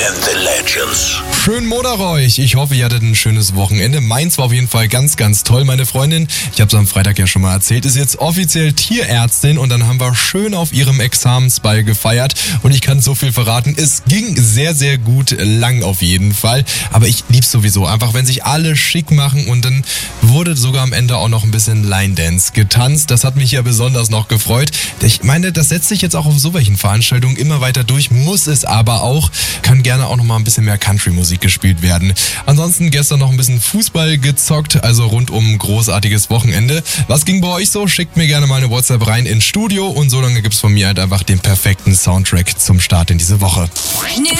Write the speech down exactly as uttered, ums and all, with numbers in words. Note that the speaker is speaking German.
and the Legends. Schönen Montag euch. Ich hoffe, ihr hattet ein schönes Wochenende. Meins war auf jeden Fall ganz, ganz toll. Meine Freundin, ich habe es am Freitag ja schon mal erzählt, ist jetzt offiziell Tierärztin und dann haben wir schön auf ihrem Examensball gefeiert. Und ich kann so viel verraten, es ging sehr, sehr gut lang auf jeden Fall. Aber ich lieb's sowieso. Einfach, wenn sich alle schick machen und dann wurde sogar am Ende auch noch ein bisschen Line Dance getanzt. Das hat mich ja besonders noch gefreut. Ich meine, das setzt sich jetzt auch auf so welchen Veranstaltungen immer weiter durch, muss es aber auch. Kann gerne auch noch mal ein bisschen mehr Country-Musik gespielt werden. Ansonsten gestern noch ein bisschen Fußball gezockt, also rundum ein großartiges Wochenende. Was ging bei euch so? Schickt mir gerne mal eine WhatsApp rein ins Studio und so lange gibt's von mir halt einfach den perfekten Soundtrack zum Start in diese Woche.